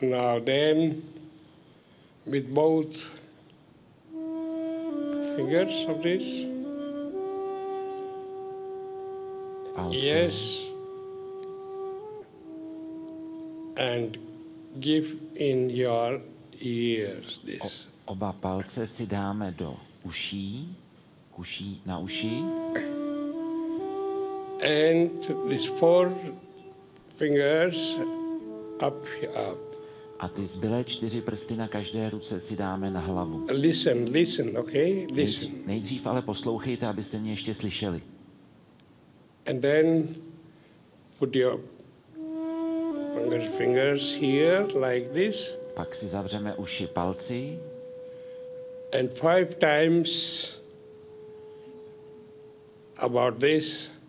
Now then, with both fingers of this. Palce. Yes. And give in your ears this. Oba palce si dáme do uší, na uši. And these 4 fingers up. A ty zbylé 4 prsty na každé ruce si dáme na hlavu. Listen, okay? Listen. Nejdřív ale poslouchejte, abyste mě ještě slyšeli. And then put your fingers here like this. Pak si zavřeme uši palci. And 5 times about this.